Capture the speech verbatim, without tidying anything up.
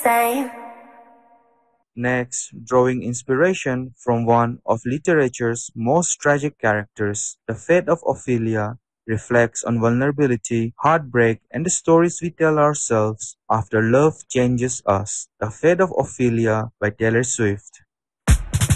same. Next, drawing inspiration from one of literature's most tragic characters, the fate of Ophelia reflects on vulnerability, heartbreak, and the stories we tell ourselves after love changes us. The Fate of Ophelia by Taylor Swift.